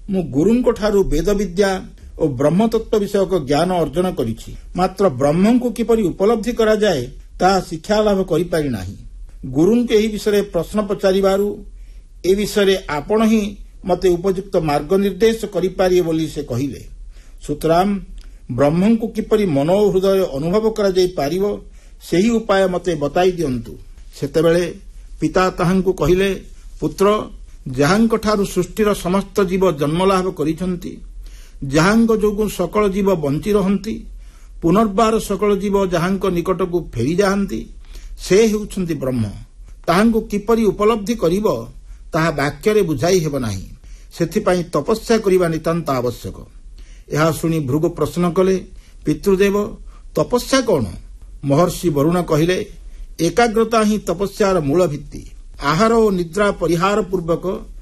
ମୁଁ ଗୁରୁଙ୍କ ଠାରୁ ବେଦ ବିଦ୍ୟା ଓ ବ୍ରହ୍ମତତ୍ତ୍ୱ ବିଷୟକ ଜ୍ଞାନ ଅର୍ଜନ କରିଛି, ମାତ୍ର ବ୍ରହ୍ମଙ୍କୁ କିପରି ଉପଲବ୍ଧି କରାଯାଏ ତାହା ଶିକ୍ଷା ଲାଭ କରିପାରି ନାହିଁ। ଗୁରୁଙ୍କୁ ଏହି ବିଷୟରେ ପ୍ରଶ୍ନ ପଚାରିବାରୁ ଏ ବିଷୟରେ ଆପଣ ହିଁ ମୋତେ ଉପଯୁକ୍ତ ମାର୍ଗ ନିର୍ଦ୍ଦେଶ କରିପାରିବେ ବୋଲି ସେ କହିଲେ। ସୁତରାଂ ବ୍ରହ୍ମଙ୍କୁ କିପରି ମନ ଓ ହୃଦୟ ଅନୁଭବ କରାଯାଇପାରିବ ସେହି ଉପାୟ ମୋତେ ବତାଇ ଦିଅନ୍ତୁ। ସେତେବେଳେ ପିତା ତାହାଙ୍କୁ କହିଲେ, ପୁତ୍ର, ଯାହାଙ୍କଠାରୁ ସୃଷ୍ଟିର ସମସ୍ତ ଜୀବ ଜନ୍ମଲାଭ କରିଛନ୍ତି, ଯାହାଙ୍କ ଯୋଗୁଁ ସକଳ ଜୀବ ବଞ୍ଚି ରହନ୍ତି, ପୁନର୍ବାର ସକଳ ଜୀବ ଯାହାଙ୍କ ନିକଟକୁ ଫେରିଯାଆନ୍ତି, ସେ ହେଉଛନ୍ତି ବ୍ରହ୍ମ। ତାହାଙ୍କୁ କିପରି ଉପଲବ୍ଧି କରିବ ତାହା ବାକ୍ୟରେ ବୁଝାଇ ହେବ ନାହିଁ। ସେଥିପାଇଁ ତପସ୍ୟା କରିବା ନିତାନ୍ତ ଆବଶ୍ୟକ। ଏହା ଶୁଣି ଭୃଗୁ ପ୍ରଶ୍ନ କଲେ, ପିତୃଦେବ, ତପସ୍ୟା କ'ଣ? ମହର୍ଷି ବରୁଣ କହିଲେ, ଏକାଗ୍ରତା ହିଁ ତପସ୍ୟାର ମୂଳ ଭିତ୍ତି। ଆହାର ଓ ନିଦ୍ରା ପରିହାର ପୂର୍ବକ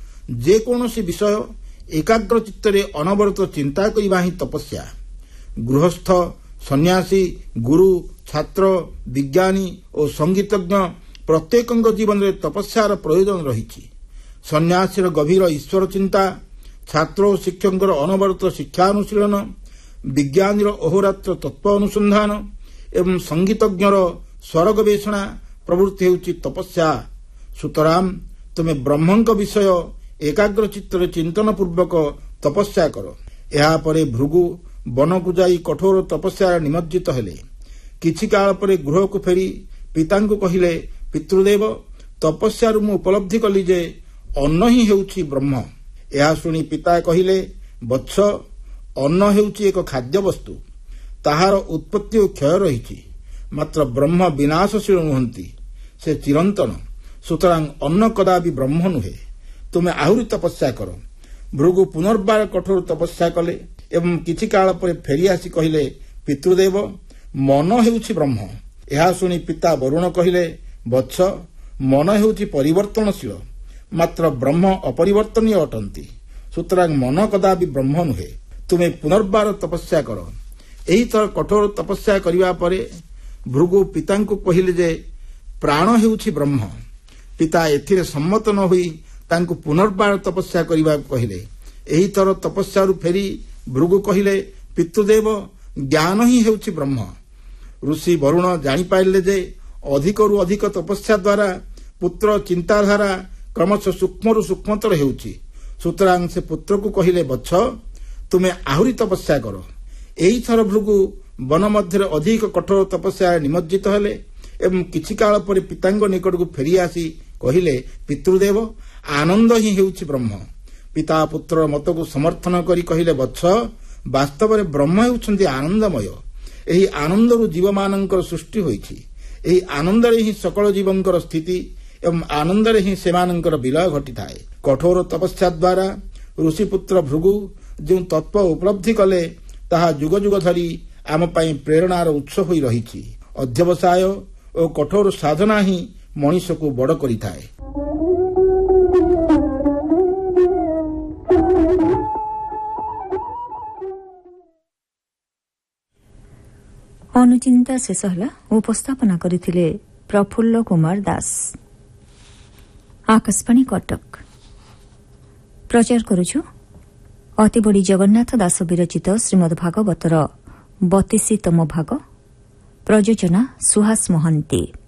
ଯେକୌଣସି ବିଷୟ ଏକାଗ୍ର ଚିତ୍ତରେ ଅନବରତ ଚିନ୍ତା କରିବା ହିଁ ତପସ୍ୟା। ଗୃହସ୍ଥ, ସନ୍ନ୍ୟାସୀ, ଗୁରୁ, ଛାତ୍ର, ବିଜ୍ଞାନୀ ଓ ସଙ୍ଗୀତଜ୍ଞ ପ୍ରତ୍ୟେକଙ୍କ ଜୀବନରେ ତପସ୍ୟାର ପ୍ରୟୋଜନ ରହିଛି। ସନ୍ନ୍ୟାସୀର ଗଭୀର ଈଶ୍ୱର ଚିନ୍ତା, ଛାତ୍ର ଓ ଶିକ୍ଷକଙ୍କର ଅନବରତ ଶିକ୍ଷାନୁଶୀଳନ, ବିଜ୍ଞାନୀର ଅହୋରାତ୍ର ତତ୍ତ୍ୱ ଅନୁସନ୍ଧାନ ଏବଂ ସଙ୍ଗୀତଜ୍ଞର ସ୍ୱର ଗବେଷଣା ପ୍ରଭୃତି ହେଉଛି ତପସ୍ୟା। ସୁତରାଂ ତୁମେ ବ୍ରହ୍ମଙ୍କ ବିଷୟ ଏକାଗ୍ର ଚିତ୍ତରେ ଚିନ୍ତନ ପୂର୍ବକ ତପସ୍ୟା କର। ଏହାପରେ ଭୃଗୁ ବନକୁ ଯାଇ କଠୋର ତପସ୍ୟାରେ ନିମଜ୍ଜିତ ହେଲେ। କିଛି କାଳ ପରେ ଗୃହକୁ ଫେରି ପିତାଙ୍କୁ କହିଲେ, ପିତୃଦେବ, ତପସ୍ୟାରୁ ମୁଁ ଉପଲବ୍ଧି କଲି ଯେ ଅନ୍ନ ହିଁ ହେଉଛି ବ୍ରହ୍ମ। ଏହା ଶୁଣି ପିତା କହିଲେ, ବତ୍ସ, ଅନ୍ନ ହେଉଛି ଏକ ଖାଦ୍ୟବସ୍ତୁ। ତାହାର ଉତ୍ପତ୍ତି ଓ କ୍ଷୟ ରହିଛି, ମାତ୍ର ବ୍ରହ୍ମ ବିନାଶଶୀଳ ନୁହନ୍ତି, ସେ ଚିରନ୍ତନ। ସୁତରାଂ ଅନ୍ନ କଦାପି ବ୍ରହ୍ମ ନୁହେଁ। ତୁମେ ଆହୁରି ତପସ୍ୟା କର। ଭୃଗୁ ପୁନର୍ବାର କଠୋର ତପସ୍ୟା କଲେ ଏବଂ କିଛି କାଳ ପରେ ଫେରିଆସି କହିଲେ, ପିତୃଦେବ, ମନ ହେଉଛି ବ୍ରହ୍ମ। ଏହା ଶୁଣି ପିତା ବରୁଣ କହିଲେ, ବତ୍ସ, ମନ ହେଉଛି ପରିବର୍ତ୍ତନଶୀଳ, ମାତ୍ର ବ୍ରହ୍ମ ଅପରିବର୍ତ୍ତନୀୟ ଅଟନ୍ତି। ସୁତରାଂ ମନ କଦାପି ବ୍ରହ୍ମ ନୁହେଁ। ତୁମେ ପୁନର୍ବାର ତପସ୍ୟା କର। ଏହିଥର କଠୋର ତପସ୍ୟା କରିବା ପରେ ଭୃଗୁ ପିତାଙ୍କୁ କହିଲେ ଯେ ପ୍ରାଣ ହେଉଛି ବ୍ରହ୍ମ। ପିତା ଏଥିରେ ସମ୍ମତ ନ ହୋଇ ତାଙ୍କୁ ପୁନର୍ବାର ତପସ୍ୟା କରିବାକୁ କହିଲେ। ଏହିଥର ତପସ୍ୟାରୁ ଫେରି ଭୃଗୁ କହିଲେ, ପିତୃଦେବ, ଜ୍ଞାନ ହିଁ ହେଉଛି ବ୍ରହ୍ମ। ଋଷି ବରୁଣ ଜାଣିପାରିଲେ ଯେ ଅଧିକରୁ ଅଧିକ ତପସ୍ୟା ଦ୍ୱାରା ପୁତ୍ର ଚିନ୍ତାଧାରା କ୍ରମଶଃ ସୂକ୍ଷ୍ମରୁ ସୂକ୍ଷ୍ମତର ହେଉଛି। ସୁତରାଂ ସେ ପୁତ୍ରକୁ କହିଲେ, ବତ୍ସ, ତୁମେ ଆହୁରି ତପସ୍ୟା କର। ଏହିଥର ଭୃଗୁ ବନ ମଧ୍ୟରେ ଅଧିକ କଠୋର ତପସ୍ୟାରେ ନିମଜ୍ଜିତ ହେଲେ ଏବଂ କିଛି କାଳ ପରେ ପିତାଙ୍କ ନିକଟକୁ ଫେରିଆସି କହିଲେ, ପିତୃଦେବ, ଆନନ୍ଦ ହିଁ ହେଉଛି ବ୍ରହ୍ମ। ପିତା ପୁତ୍ରର ମତକୁ ସମର୍ଥନ କରି କହିଲେ, ବତ୍ସ, ବାସ୍ତବରେ ବ୍ରହ୍ମ ହେଉଛନ୍ତି ଆନନ୍ଦମୟ। ଏହି ଆନନ୍ଦରୁ ଜୀବମାନଙ୍କର ସୃଷ୍ଟି ହୋଇଛି। ଏହି ଆନନ୍ଦରେ ହିଁ ସକଳ ଜୀବଙ୍କର ସ୍ଥିତି ଏବଂ ଆନନ୍ଦରେ ହିଁ ସେମାନଙ୍କର ବିଲୟ ଘଟିଥାଏ। କଠୋର ତପସ୍ୟା ଦ୍ୱାରା ଋଷିପୁତ୍ର ଭୃଗୁ ଯେଉଁ ତତ୍ତ୍ୱ ଉପଲବ୍ଧି କଲେ ତାହା ଯୁଗ ଯୁଗ ଧରି ଆମ ପାଇଁ ପ୍ରେରଣାର ଉତ୍ସ ହୋଇ ରହିଛି। ଅଧ୍ୟବସାୟ ଓ କଠୋର ସାଧନା ହିଁ ମଣିଷକୁ ବଡ଼ କରିଥାଏ। ଅନୁଚିନ୍ତା ଶେଷ ହେଲା। ଉପସ୍ଥାପନା କରିଥିଲେ ପ୍ରଫୁଲ୍ଲ କୁମାର ଦାସ। ଆକାଶବାଣୀ କଟକ। ପ୍ରଚାର କରୁଛୁ ଅତିବଡ଼ି ଜଗନ୍ନାଥ ଦାସ ବିରଚିତ ଶ୍ରୀମଦ୍ ଭାଗବତର 32ତମ ଭାଗ। ପ୍ରଯୋଜନା ସୁହାସ ମହାନ୍ତି।